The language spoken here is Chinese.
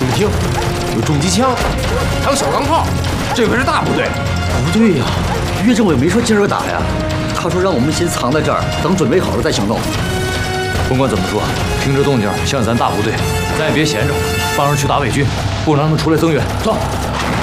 你们听，有重机枪，还有小钢炮，这可是大部队。 不对呀，岳政委没说今儿个打呀，他说让我们先藏在这儿，等准备好了再行动。 甭管怎么说，听这动静像是咱大部队，咱也别闲着，帮着去打伪军，不能让他们出来增援。走。